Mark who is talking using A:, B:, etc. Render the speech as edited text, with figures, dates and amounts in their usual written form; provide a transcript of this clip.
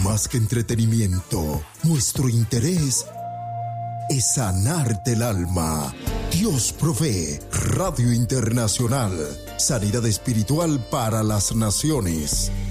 A: Más que entretenimiento, nuestro interés es sanarte el alma. Dios provee. Radio Internacional. Sanidad espiritual para las naciones.